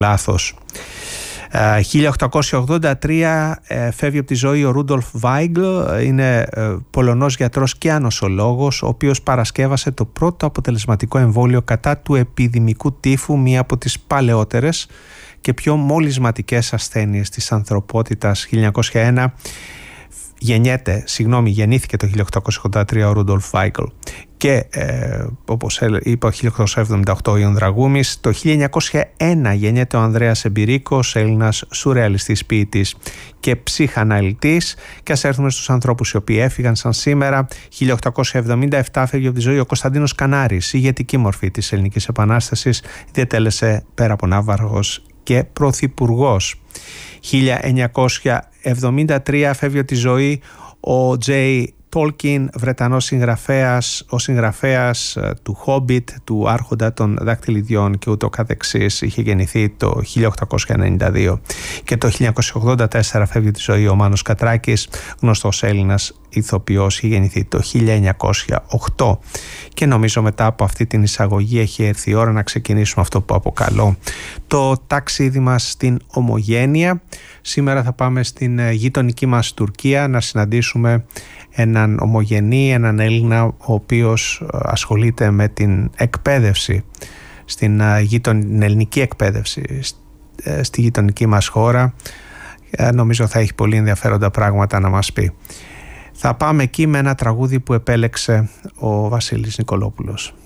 λάθος. 1883 φεύγει από τη ζωή ο Ρούντολφ Βάιγκλ, είναι Πολωνός γιατρός και ανοσολόγος, ο οποίος παρασκεύασε το πρώτο αποτελεσματικό εμβόλιο κατά του επιδημικού τύφου, μία από τις παλαιότερες και πιο μολυσματικές ασθένειες της ανθρωπότητας. 1901 γεννήθηκε το 1883 ο Ρούντολφ Βάιγκλ και όπως είπα 1878 ο Ιων Δραγούμης. Το 1901 γεννιέται ο Ανδρέας Εμπειρίκος, Έλληνας σουρεαλιστής ποιητής και ψυχαναλυτής. Και ας έρθουμε στους ανθρώπους οι οποίοι έφυγαν σαν σήμερα. 1877 φεύγει από τη ζωή ο Κωνσταντίνος Κανάρης, ηγετική μορφή της Ελληνικής Επανάστασης, διατέλεσε πέρα από ναύαρχος και πρωθυπουργός. 1973 φεύγει από τη ζωή ο Τζέι Τόλκιν, Βρετανός συγγραφέας, ο συγγραφέας του Χόμπιτ, του Άρχοντα των Δακτυλιδιών και ούτω καθεξής. Είχε γεννηθεί το 1892. Και το 1984 φεύγει από τη ζωή ο Μάνος Κατράκης, γνωστός Έλληνας ηθοποιός, είχε γεννηθεί το 1908. Και νομίζω μετά από αυτή την εισαγωγή έχει έρθει η ώρα να ξεκινήσουμε αυτό που αποκαλώ το ταξίδι μας στην ομογένεια. Σήμερα θα πάμε στην γειτονική μας Τουρκία να συναντήσουμε έναν ομογενή, έναν Έλληνα ο οποίος ασχολείται με την εκπαίδευση, την ελληνική εκπαίδευση στη γειτονική μας χώρα. Νομίζω θα έχει πολύ ενδιαφέροντα πράγματα να μας πει. Θα πάμε εκεί με ένα τραγούδι που επέλεξε ο Βασίλης Νικολόπουλος.